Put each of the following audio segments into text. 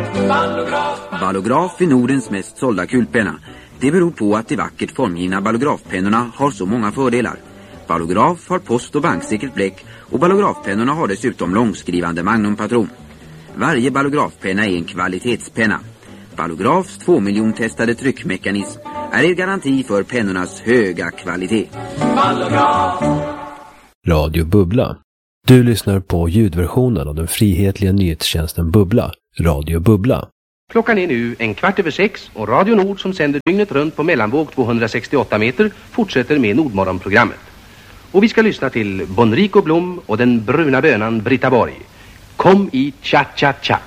Ballograf är Nordens mest sålda kulpenna. Det beror på att de vackert formgivna ballografpennorna har så många fördelar. Ballograf har post- och banksäkert bläck och ballografpennorna har dessutom långskrivande magnumpatron. Varje ballografpenna är en kvalitetspenna. Ballografs 2 miljon-testade tryckmekanism är en garanti för pennornas höga kvalitet. Ballograf! Radio Bubbla. Du lyssnar på ljudversionen av den frihetliga nyhetstjänsten Bubbla. Radio Bubbla. Klockan är nu 6:15 och Radio Nord som sänder dygnet runt på mellanvåg 268 meter fortsätter med Nordmorgonprogrammet. Och vi ska lyssna till Bonrico Blom och den bruna bönan Britta Borg. Kom i cha-cha-cha.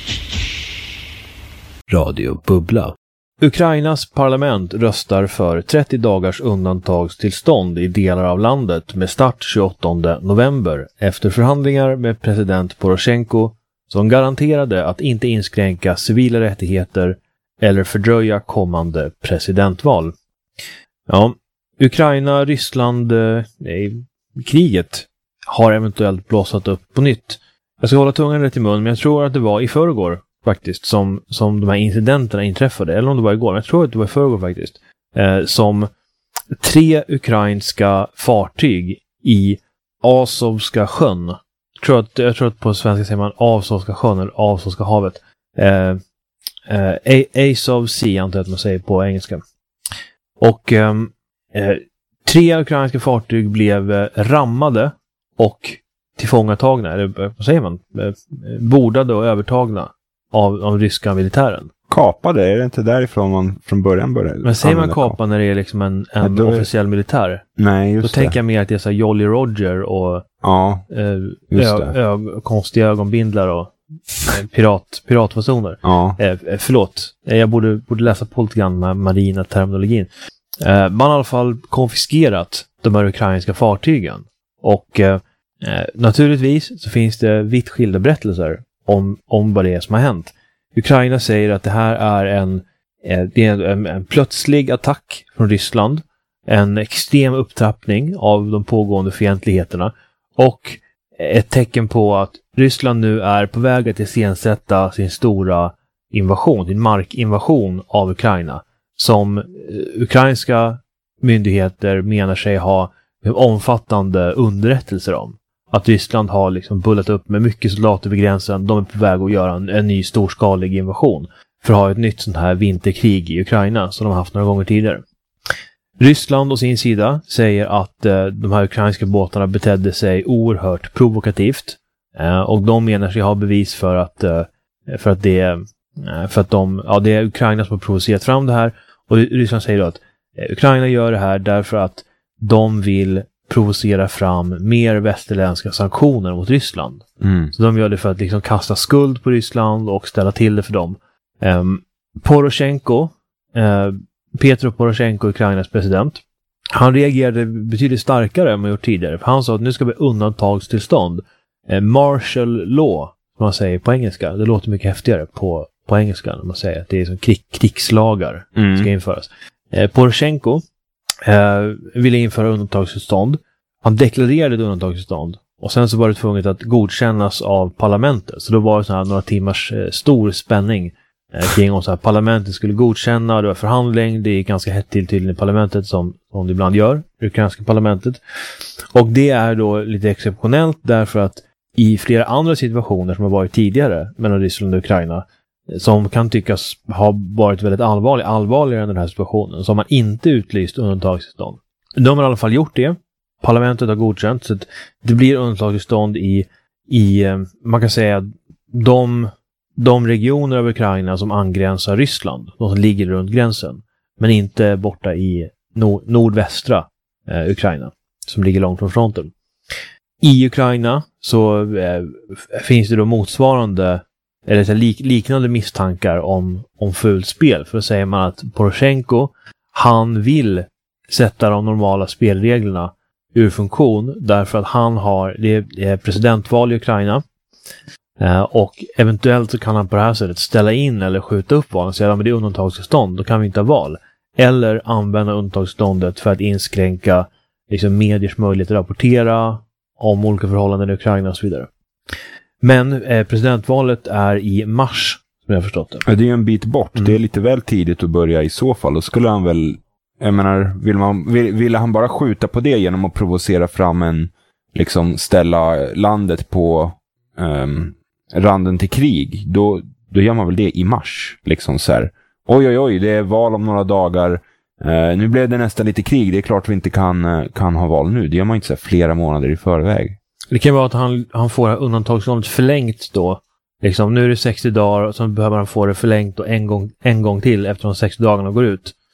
Radio Bubbla. Ukrainas parlament röstar för 30 dagars undantagstillstånd i delar av landet med start 28 november efter förhandlingar med president Poroshenko som garanterade att inte inskränka civila rättigheter eller fördröja kommande presidentval. Ja, Ukraina, Ryssland, kriget har eventuellt blossat upp på nytt. Jag ska hålla tungan rätt i mun, men jag tror att det var i förrgår faktiskt som de här incidenterna inträffade, eller om det var igår, men jag tror att det var i förrgår faktiskt, som 3 ukrainska fartyg i Azovska sjön, jag tror att på svenska säger man Azovska sjön eller Azovska havet, Azov Sea antar jag att man säger på engelska, och 3 ukrainska fartyg blev rammade och tillfångatagna, eller vad säger man, bordade och övertagna av ryska militären. Kapade, är det inte därifrån man från början började? Men säger man kapa när det är liksom en officiell militär? Nej, just då tänker jag mer att det är så Jolly Roger och konstiga ögonbindlar och piratfasoner. Ja. Förlåt, jag borde läsa på lite grann med marina terminologin. Man har i alla fall konfiskerat de här ukrainska fartygen. Och naturligtvis så finns det vitt skilda berättelser om vad det är som har hänt. Ukraina säger att det här är en plötslig attack från Ryssland, en extrem upptrappning av de pågående fientligheterna och ett tecken på att Ryssland nu är på väg att iscensätta sin stora invasion, sin markinvasion av Ukraina, som ukrainska myndigheter menar sig ha omfattande underrättelser om. Att Ryssland har liksom bullat upp med mycket soldater vid gränsen. De är på väg att göra en ny storskalig invasion för att ha ett nytt sånt här vinterkrig i Ukraina som de har haft några gånger tidigare. Ryssland å sin sida säger att de här ukrainska båtarna betedde sig oerhört provokativt, och de menar sig ha bevis för att det är Ukraina som har provocerat fram det här, och Ryssland säger då att Ukraina gör det här därför att de vill provocera fram mer västerländska sanktioner mot Ryssland. Så de gör det för att liksom kasta skuld på Ryssland och ställa till det för dem. Petro Poroshenko, Ukrainas president, han reagerade betydligt starkare än man gjort tidigare. För han sa att nu ska vi undantagstillstånd. Martial law, som man säger på engelska. Det låter mycket häftigare på engelska när man säger att det är som krigslagar ska införas. Poroshenko ville införa undantagstillstånd. Han deklarerade undantagstillstånd och sen så var det tvunget att godkännas av parlamentet. Så då var det så här några timmars stor spänning kring om så här parlamentet skulle godkänna. Det var förhandling, det gick ganska hett till tydligen i parlamentet som det ibland gör, det ukrainska parlamentet. Och det är då lite exceptionellt därför att i flera andra situationer som har varit tidigare mellan Ryssland och Ukraina, som kan tyckas ha varit väldigt allvarligare än den här situationen, så har man inte utlyst undantagstillstånd. De har i alla fall gjort det. Parlamentet har godkänt, så att det blir undantagstillstånd i man kan säga de regioner av Ukraina som angränsar Ryssland, de som ligger runt gränsen, men inte borta i nordvästra Ukraina som ligger långt från fronten. I Ukraina så finns det då motsvarande eller liknande misstankar om fulspel. För då säger man att Poroshenko, han vill sätta de normala spelreglerna ur funktion därför att han har det är presidentval i Ukraina, och eventuellt så kan han på det här sättet ställa in eller skjuta upp valen och säga att det är undantagstillstånd, då kan vi inte ha val, eller använda undantagstillståndet för att inskränka liksom mediers möjlighet att rapportera om olika förhållanden i Ukraina och så vidare. Men presidentvalet är i mars, som jag har förstått det. Ja, det är ju en bit bort. Det är lite väl tidigt att börja i så fall. Då skulle han väl, jag menar, ville han bara skjuta på det genom att provocera fram en, liksom ställa landet på randen till krig, då gör man väl det i mars. Liksom så här, oj, det är val om några dagar. Nu blev det nästan lite krig. Det är klart vi inte kan ha val nu. Det gör man inte så här flera månader i förväg. Det kan vara att han får undantagstillståndet förlängt då. Liksom, nu är det 60 dagar och så behöver han få det förlängt och en gång till efter de 60 dagarna går ut.